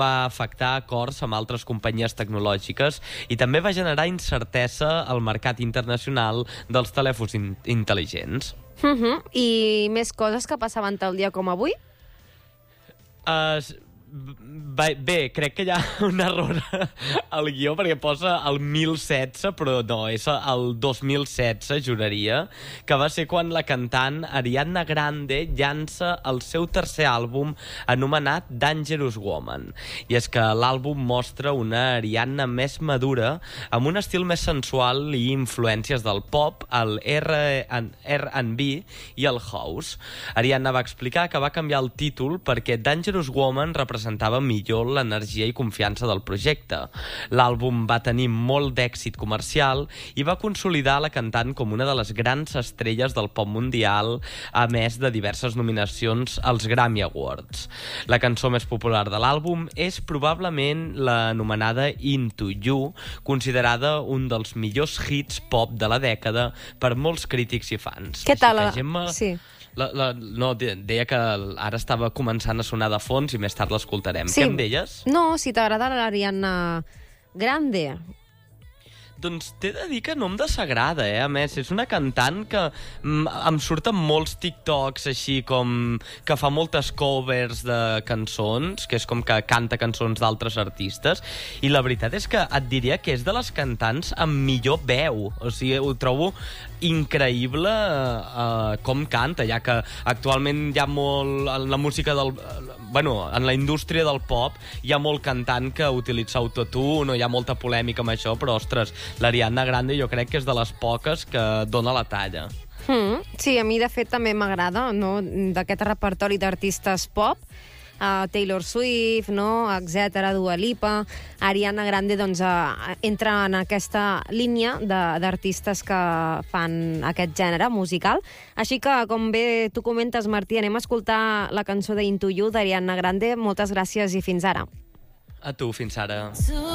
va afectar acords amb altres companyies tecnològiques i també va generar incertesa al mercat internacional dels telèfons intel·ligents. I més coses que passaven tal dia com avui? Bé, crec que hi ha un error al guió perquè posa el 1016, però no, és el 2016, juraria, que va ser quan la cantant Ariana Grande llança el seu tercer àlbum anomenat Dangerous Woman. I és que l'àlbum mostra una Ariana més madura, amb un estil més sensual i influències del pop, el R&B i el house. Ariana va explicar que va canviar el títol perquè Dangerous Woman representava millor l'energia i confiança del projecte. L'àlbum va tenir molt d'èxit comercial i va consolidar la cantant com una de les grans estrelles del pop mundial, a més de diverses nominacions als Grammy Awards. La cançó més popular de l'àlbum és probablement l'anomenada Into You, considerada un dels millors hits pop de la dècada per molts crítics i fans. Què tal? Sí. No, deia que ara estava començant a sonar de fons i més tard l'escoltarem. Sí. Què em deies? No, si t'agrada l'Ariana Grande. Doncs t'he de dir que no em desagrada, A més, és una cantant que em surten molts TikToks així com que fa moltes covers de cançons, que és com que canta cançons d'altres artistes, i la veritat és que et diria que és de les cantants amb millor veu. O sigui, ho trobo increïble com canta, ja que actualment hi ha molt en la música en la indústria del pop hi ha molt cantant que utilitza autotune, hi ha molta polèmica amb això, però ostres, l'Ariana Grande jo crec que és de les poques que dona la talla. Sí, a mi de fet també m'agrada, no? D'aquest repertori d'artistes pop, Taylor Swift, no? Etcètera, Dua Lipa. Ariana Grande doncs, entra en aquesta línia d'artistes que fan aquest gènere musical. Així que, com bé tu comentes, Martí, anem a escoltar la cançó de Into You d'Ariana Grande. Moltes gràcies i fins ara. A tu, fins ara.